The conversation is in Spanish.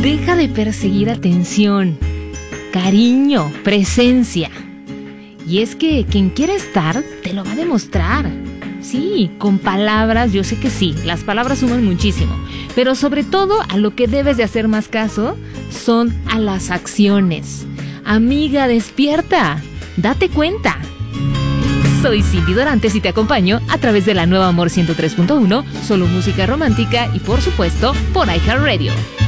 Deja de perseguir atención, cariño, presencia. Y es que quien quiere estar, te lo va a demostrar. Sí, con palabras, yo sé que sí, las palabras suman muchísimo. Pero sobre todo, a lo que debes de hacer más caso, son a las acciones. Amiga, despierta, date cuenta. Soy Cindy Dorantes y te acompaño a través de la nueva Amor 103.1, solo música romántica y por supuesto por iHeartRadio.